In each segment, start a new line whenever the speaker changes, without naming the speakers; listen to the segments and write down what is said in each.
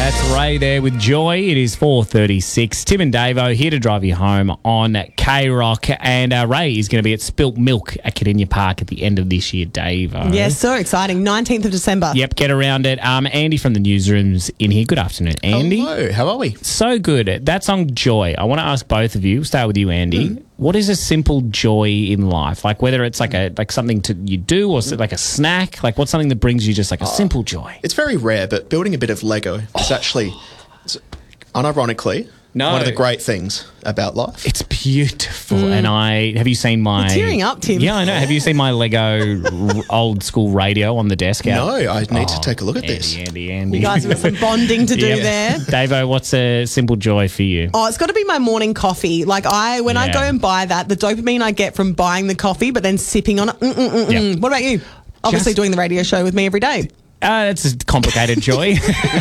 That's Ray there with Joy. It is 4:36. Tim and Davo here to drive you home on K-Rock. And Ray is going to be at Spilt Milk at Cardinia Park at the end of this year, Davo.
Yes, so exciting. 19th of December.
Yep, get around it. Andy from the newsroom's in here. Good afternoon, Andy.
Hello, how are we?
So good. That song, Joy. I want to ask both of you. We'll start with you, Andy. What is a simple joy in life? Like whether it's like something you do or like a snack. Like what's something that brings you just like a simple joy?
It's very rare, but building a bit of Lego is actually, unironically, one of the great things about life.
It's beautiful. And have you seen my...
You're tearing up, Tim.
Yeah, I know. Have you seen my Lego old school radio on the desk out?
No, I need to take a look at this.
Andy.
You guys have got some bonding to do there.
Davo, what's a simple joy for you?
Oh, it's got to be my morning coffee. Like when I go and buy that, the dopamine I get from buying the coffee but then sipping on it.
Yep.
What about you? Obviously doing the radio show with me every day.
It's a complicated joy.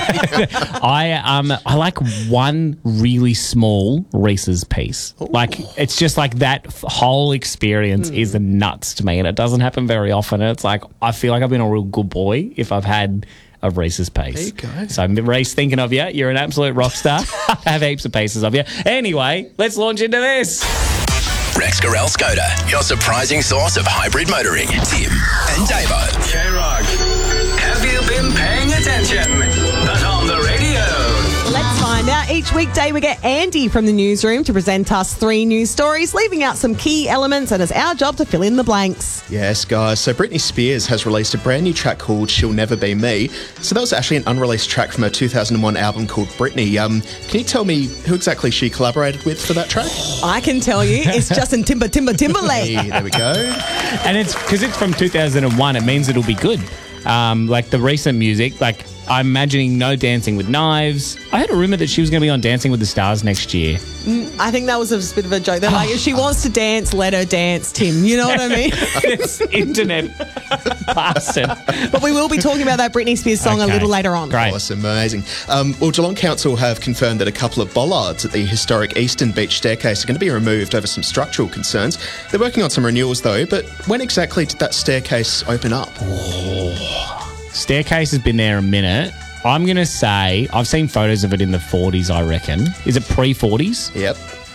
I like one really small Reese's piece. Ooh. Like it's just like that whole experience is nuts to me, and it doesn't happen very often. And it's like I feel like I've been a real good boy if I've had a Reese's piece.
There you go.
So Reese, thinking of you. You're an absolute rock star. I have heaps of pieces of you. Anyway, let's launch into this.
Rex Gorell Skoda, your surprising source of hybrid motoring. Tim and Davo.
K-Rock, have you been paying attention? But on the radio.
Let's find out. Each weekday we get Andy from the newsroom to present us 3 news stories, leaving out some key elements, and it's our job to fill in the blanks.
Yes, guys. So Britney Spears has released a brand new track called She'll Never Be Me. So that was actually an unreleased track from her 2001 album called Britney. Can you tell me who exactly she collaborated with for that track?
I can tell you. It's Justin Timberlake.
Hey, there we go.
And it's because it's from 2001. It means it'll be good. Like the recent music, like I'm imagining no Dancing with Knives. I heard a rumor that she was going to be on Dancing with the Stars next year.
I think that was a bit of a joke. They're like, if she wants to dance, let her dance, Tim. You know what I mean?
It's internet bastard.
But we will be talking about that Britney Spears song a little later on.
Great.
Awesome, amazing. Well, Geelong Council have confirmed that a couple of bollards at the historic Eastern Beach staircase are going to be removed over some structural concerns. They're working on some renewals though, but when exactly did that staircase open up?
Staircase has been there a minute. I'm going to say I've seen photos of it in the 40s, I reckon. Is it pre-40s?
Yep.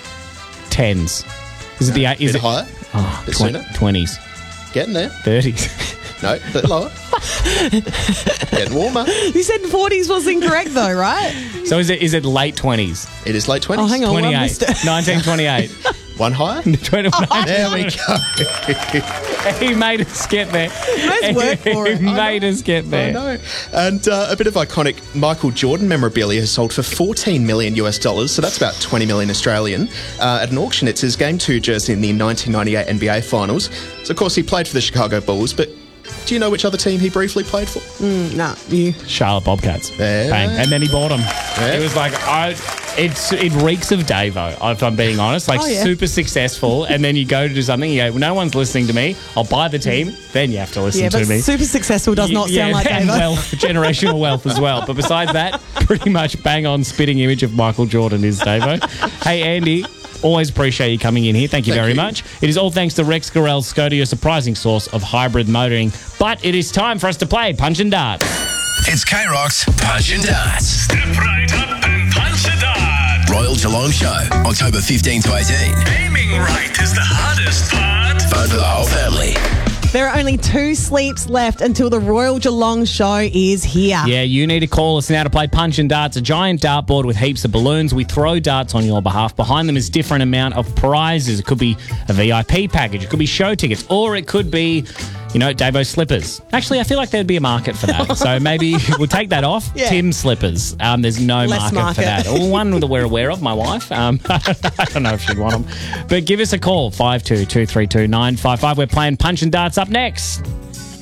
10s. Is it the... Is
bit
it
higher?
Oh,
Bit sooner?
20s.
Getting there.
30s.
No, a bit lower. Getting warmer.
You said 40s was incorrect though, right?
So is it late 20s?
It is late 20s.
Oh, hang on.
28.
I missed it.
1928.
One higher?
29.
There we go.
He made us get there.
Let's work for it.
He made us get there.
I know. And a bit of iconic Michael Jordan memorabilia has sold for $14 million US, so that's about 20 million Australian. At an auction, it's his Game 2 jersey in the 1998 NBA Finals. So, of course, he played for the Chicago Bulls, but do you know which other team he briefly played for?
Nah, you.
Charlotte Bobcats.
Yeah.
Bang. And then he bought them.
Yeah.
It was like, it reeks of Davo, if I'm being honest. Like, super successful. And then you go to do something, you go, well, no one's listening to me. I'll buy the team. Then you have to listen to me.
Super successful does not sound like
and
Davo.
wealth, generational wealth as well. But besides that, pretty much bang on spitting image of Michael Jordan is Davo. Hey, Andy. Always appreciate you coming in here. Thank you very much. It is all thanks to Rex Gorell Skoda, your surprising source of hybrid motoring. But it is time for us to play Punch and Darts.
It's K-Rock's Punch and Darts.
Step right up and punch a dart.
Royal Geelong Show, October 15 to 18.
Aiming right is the hardest part.
Fun for the whole family.
There are only 2 sleeps left until the Royal Geelong show is here.
Yeah, you need to call us now to play Punch and Darts, a giant dartboard with heaps of balloons. We throw darts on your behalf. Behind them is different amount of prizes. It could be a VIP package. It could be show tickets. Or it could be, Davo slippers. Actually, I feel like there'd be a market for that. So maybe we'll take that off.
Yeah.
Tim slippers. There's no
Less
market for that. Or one that we're aware of, my wife. I don't know if she'd want them. But give us a call, 52232955. We're playing Punch and Darts up next.